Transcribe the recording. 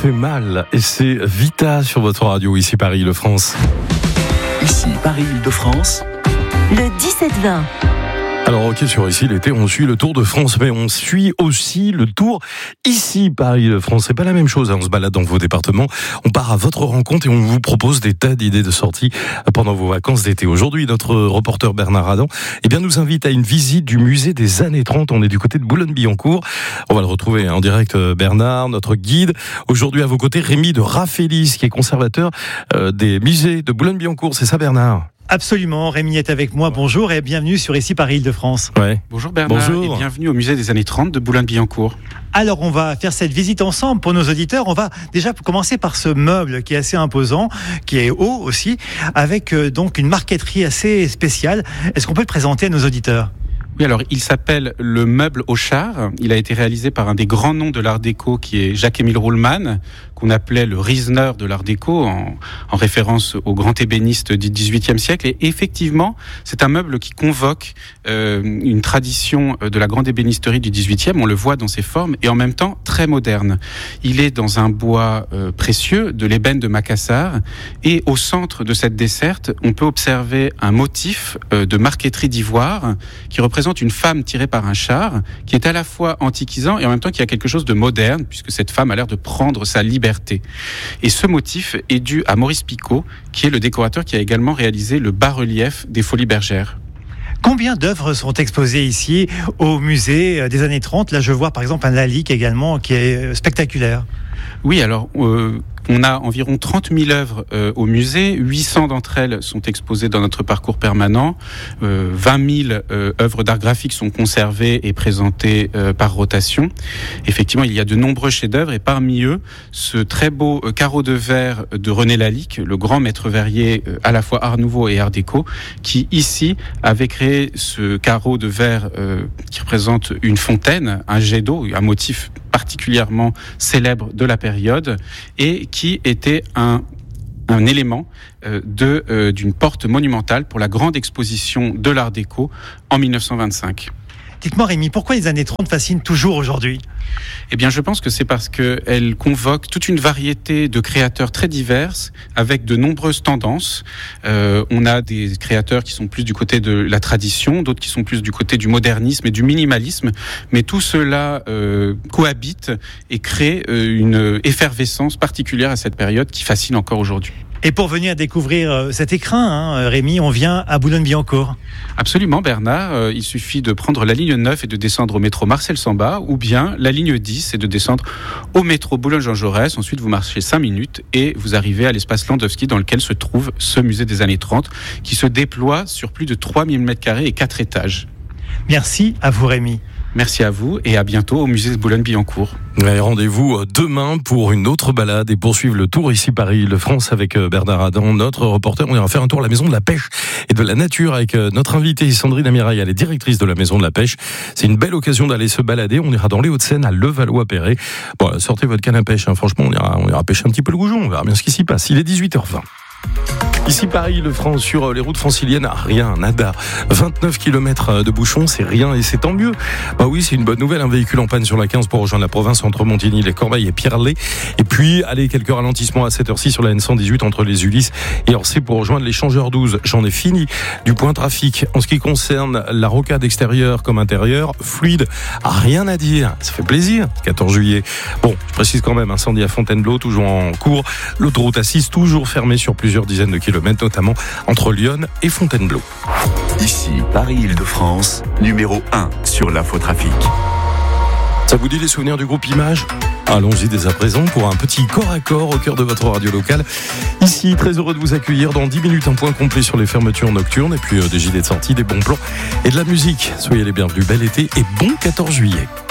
fait mal. Et c'est Vita sur votre radio, ici Paris-Île-de-France. Ici Paris-Île-de-France. Le 17-20. Alors ok, sur ici l'été, on suit le Tour de France, mais on suit aussi le Tour ici Paris-de-France. C'est pas la même chose, hein. On se balade dans vos départements, on part à votre rencontre et on vous propose des tas d'idées de sorties pendant vos vacances d'été. Aujourd'hui, notre reporter Bernard Adam nous invite à une visite du musée des années 30. On est du côté de Boulogne-Billancourt. On va le retrouver en direct, Bernard, notre guide. Aujourd'hui à vos côtés, Rémi de Raffelis, qui est conservateur des musées de Boulogne-Billancourt. C'est ça, Bernard ? Absolument, Rémi est avec moi, bonjour et bienvenue sur Ici Paris-Île-de-France. Ouais. Bonjour Bernard. Bonjour. Et bienvenue au musée des années 30 de Boulogne-Billancourt. Alors on va faire cette visite ensemble pour nos auditeurs. On va déjà commencer par ce meuble qui est assez imposant, qui est haut aussi, avec donc une marqueterie assez spéciale. Est-ce qu'on peut le présenter à nos auditeurs ? Oui, alors il s'appelle le meuble au char. Il a été réalisé par un des grands noms de l'art déco qui est Jacques-Émile Ruhlmann, qu'on appelait le Riesner de l'art déco en référence au grand ébéniste du XVIIIe siècle. Et effectivement, c'est un meuble qui convoque une tradition de la grande ébénisterie du XVIIIe. On le voit dans ses formes et en même temps très moderne. Il est dans un bois précieux, de l'ébène de Macassar. Et au centre de cette desserte, on peut observer un motif de marqueterie d'ivoire qui représente une femme tirée par un char, qui est à la fois antiquisant et en même temps qui a quelque chose de moderne, puisque cette femme a l'air de prendre sa liberté. Et ce motif est dû à Maurice Picot, qui est le décorateur qui a également réalisé le bas-relief des Folies Bergères. Combien d'œuvres sont exposées ici au musée des années 30 ? Là, je vois par exemple un Lalique également qui est spectaculaire. Oui, alors on a environ 30 000 œuvres au musée. 800 d'entre elles sont exposées dans notre parcours permanent. 20 000 œuvres d'art graphique sont conservées et présentées par rotation. Effectivement, il y a de nombreux chefs-d'œuvre et parmi eux, ce très beau carreau de verre de René Lalique, le grand maître verrier à la fois art nouveau et art déco, qui ici avait créé ce carreau de verre qui représente une fontaine, un jet d'eau, un motif particulièrement célèbre de la période et qui était un élément d'une porte monumentale pour la grande exposition de l'art déco en 1925. Dites-moi Rémi, pourquoi les années 30 fascinent toujours aujourd'hui ? Eh bien, je pense que c'est parce qu'elle convoque toute une variété de créateurs très diverses, avec de nombreuses tendances. On a des créateurs qui sont plus du côté de la tradition, d'autres qui sont plus du côté du modernisme et du minimalisme, mais tout cela cohabite et crée une effervescence particulière à cette période qui fascine encore aujourd'hui. Et pour venir découvrir cet écrin, Rémi, on vient à Boulogne-Billancourt. Absolument Bernard, il suffit de prendre la ligne 9 et de descendre au métro Marcel Samba, ou bien la ligne 10 et de descendre au métro Boulogne-Jean Jaurès. Ensuite vous marchez 5 minutes et vous arrivez à l'espace Landowski dans lequel se trouve ce musée des années 30 qui se déploie sur plus de 3000 m² et 4 étages. Merci à vous Rémi. Merci à vous et à bientôt au musée de Boulogne-Billancourt. Et rendez-vous demain pour une autre balade et poursuivre le tour ici Paris-Île-de-France avec Bernard Adam, notre reporter. On ira faire un tour à la Maison de la Pêche et de la Nature avec notre invitée Sandrine Amirail, elle est directrice de la Maison de la Pêche. C'est une belle occasion d'aller se balader. On ira dans les Hauts-de-Seine à Levallois-Perret. Bon, sortez votre canne à pêche, hein. Franchement, on ira pêcher un petit peu le goujon. On verra bien ce qui s'y passe. Il est 18h20. Ici Paris-Île-de-France, sur les routes franciliennes, rien, nada. 29 km de bouchons, c'est rien et c'est tant mieux. Bah oui, c'est une bonne nouvelle, un véhicule en panne sur la 15 pour rejoindre la province entre Montigny, les Corbeilles et Pierrelet. Et puis, allez, quelques ralentissements à cette heure-ci sur la N118 entre les Ulysses et Orsay pour rejoindre l'échangeur 12. J'en ai fini du point trafic. En ce qui concerne la rocade extérieure comme intérieure, fluide, rien à dire. Ça fait plaisir, 14 juillet. Bon, je précise quand même, incendie à Fontainebleau, toujours en cours. L'autoroute A6, toujours fermée sur plusieurs dizaines de kilomètres, notamment entre Lyon et Fontainebleau. Ici Paris-Île-de-France, numéro 1 sur l'infotrafic. Ça vous dit les souvenirs du groupe Image ? Allons-y dès à présent pour un petit corps à corps au cœur de votre radio locale. Ici, très heureux de vous accueillir dans 10 minutes, un point complet sur les fermetures nocturnes et puis des gilets de sortie, des bons plans et de la musique. Soyez les bienvenus, bel été et bon 14 juillet.